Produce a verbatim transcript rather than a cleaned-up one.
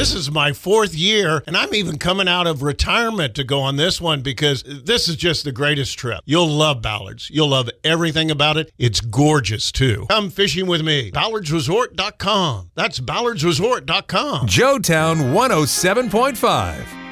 This is my fourth year, and I'm even coming out of retirement to go on this one because this is just the greatest trip. You'll love Ballards. You'll love everything about it. It's gorgeous, too. Come fishing with me. Ballards Resort dot com. That's Ballards Resort dot com. Joetown one oh seven point five.